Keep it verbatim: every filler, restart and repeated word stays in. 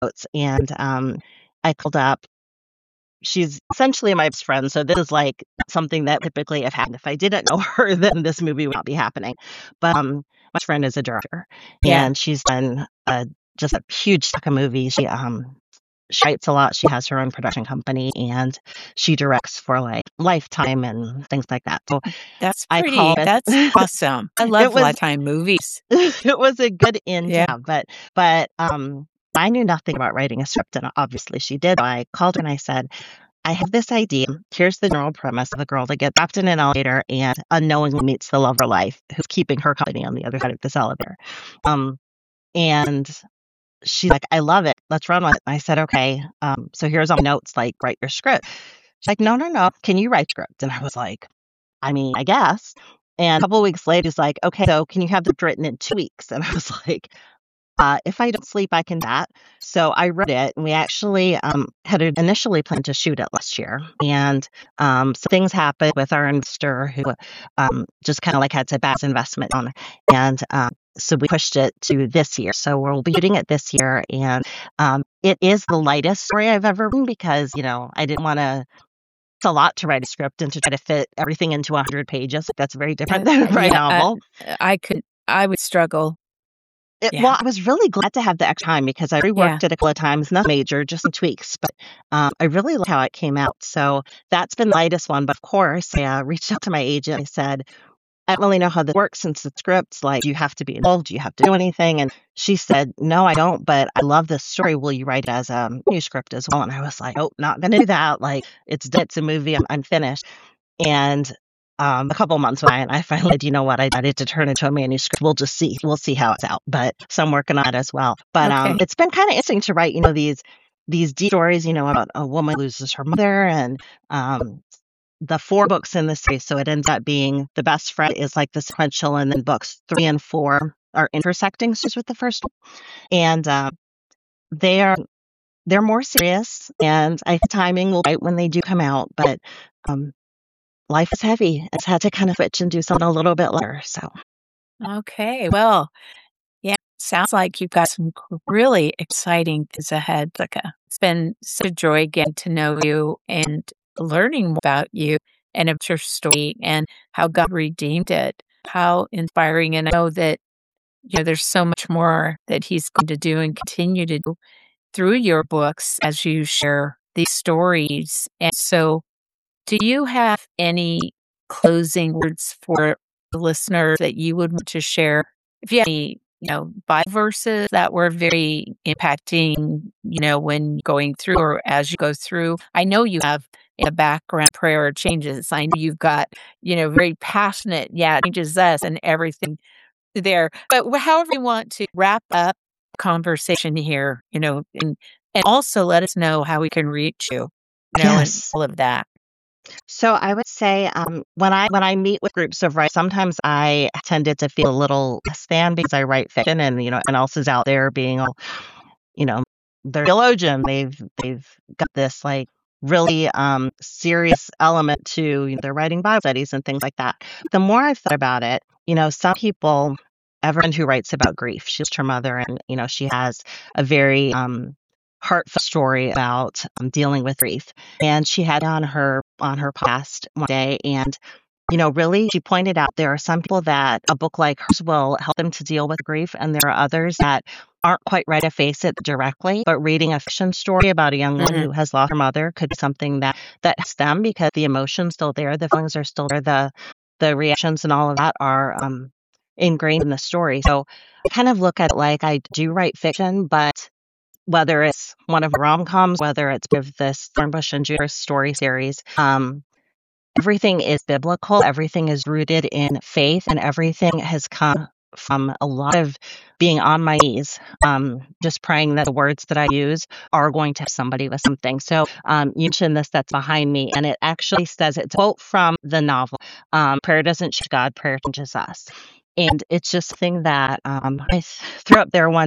notes, and um, I called up. She's essentially my best friend, so this is like something that typically have happened. If I didn't know her, then this movie would not be happening. But um, my best friend is a director, Yeah. and she's done uh, just a huge stack of movies. She um she writes a lot. She has her own production company, and she directs for like Lifetime and things like that. So That's I pretty. call it. That's awesome. I It love was Lifetime movies. it was a good in to Yeah. have, but but um, I knew nothing about writing a script, and obviously she did. I called her and I said, I have this idea. Here's the general premise of a girl that gets trapped in an elevator and unknowingly meets the love of her life, who's keeping her company on the other side of this elevator. Um, and she's like, I love it. Let's run with it. I said, okay. Um, so here's all my notes, like, write your script. She's like, no, no, no. Can you write script? And I was like, I mean, I guess. And a couple of weeks later, he's like, okay, so can you have it written in two weeks? And I was like, uh, if I don't sleep, I can do that. So I wrote it, and we actually um, had initially planned to shoot it last year. And um, so things happened with our investor who um, just kind of like had to back his investment on it. And um, so we pushed it to this year. So we'll be shooting it this year. And um, it is the lightest story I've ever written because, you know, I didn't want to. It's a lot to write a script and to try to fit everything into one hundred pages. That's very different Uh, than write a yeah. novel. I, I could. I would struggle. It, Yeah. well, I was really glad to have the extra time because I reworked Yeah. it a couple of times, nothing major, just some tweaks. But um, I really like how it came out. So that's been the lightest one. But of course, I uh, reached out to my agent. I said, I don't really know how this works since the script's like, do you have to be involved? Do you have to do anything? And she said, no, I don't, but I love this story. Will you write it as a manuscript as well? And I was like, oh, not going to do that. Like, it's it's a movie. I'm, I'm finished. And um, a couple months went by, and I finally said, you know what? I decided to turn it into a manuscript. We'll just see. We'll see how it's out. But so I'm working on it as well. But um, Okay. it's been kind of interesting to write, you know, these these deep stories, you know, about a woman who loses her mother and um, the four books in the series. So it ends up being The Best Friend is like the sequential, and then books three and four are intersecting stories with the first one. And uh, they are they're more serious, and I think timing will be right when they do come out. But um, life is heavy. It's had to kind of switch and do something a little bit lighter. So Okay. Well, yeah. Sounds like you've got some c- really exciting things ahead, Becca. It's been such a joy getting to know you and learning more about you and about your story and how God redeemed it. How inspiring. And I know that, you know, there's so much more that He's going to do and continue to do through your books as you share these stories. And so, do you have any closing words for the listeners that you would want to share? If you have any, you know, Bible verses that were very impacting, you know, when going through or as you go through. I know you have in the background prayer changes. I know you've got, you know, very passionate, yeah, it changes us and everything there. But wh- however you want to wrap up conversation here, you know, and and also let us know how we can reach you, you know, and yes. all of that. So I would say um, when I when I meet with groups of writers, sometimes I tended to feel a little less than because I write fiction, and you know, and else is out there being all, you know, they're theologian. They've they've got this like really um, serious element to you know, their writing Bible studies and things like that. The more I've thought about it, you know, some people, everyone who writes about grief, she lost her mother, and you know, she has a very um, heartfelt story about um, dealing with grief. And she had on her on her podcast one day, and you know, really, she pointed out there are some people that a book like hers will help them to deal with grief, and there are others that aren't quite ready to face it directly. But reading a fiction story about a young woman Mhm. who has lost her mother could be something that that helps them because the emotions still there, the feelings are still there, the the reactions and all of that are um, ingrained in the story. So I kind of look at it like I do write fiction, but whether it's one of rom coms, whether it's of this Thornbush and Juniper story series, um, everything is biblical, everything is rooted in faith, and everything has come from a lot of being on my knees, um, just praying that the words that I use are going to help somebody with something. So um, you mentioned this that's behind me, and it actually says it's a quote from the novel. Um, prayer doesn't change God, prayer changes us. And it's just a thing that um, I th- threw up there one